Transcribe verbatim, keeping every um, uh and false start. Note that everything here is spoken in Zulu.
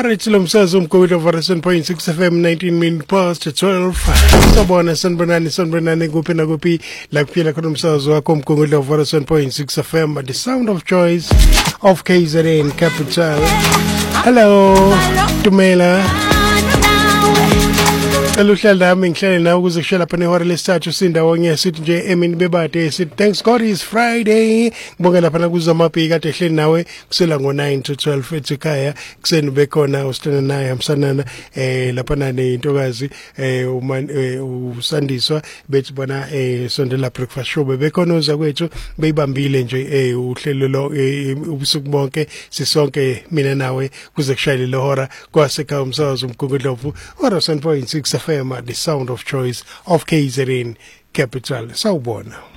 Alright, lomsazo umgowelo of seven point six F M, nineteen minutes past twelve. Sabona sanbonani sanbonani kuphi na kuphi la kuphila khona umsazo wakho umgowelo of seven point six F M, the sound of choice of K Z N Capital. Hello, Tumela. Eluhlala nami ngihlale nawe ukuze kushela lapha nehora lesithathu sindawonye sithi nje emini bebade sithi thanks God is Friday. Ngibonga lapha na kuzamaphi kade ehleli nawe kusela ngo nine to twelve ekhaya kuseni bekhona usitana naye hamsanana eh lapha nane intokazi eh usandiswa bethi bona eh sondela breakfast show bekhona uza kwethu beyibambile nje eh uhlelo lo ubusuku bonke sisonke mina nawe kuze kushayile lehora kwasekhaya umsazo umgungudlovu seven point six F M, the sound of choice of K Z N Capital. Sawubona.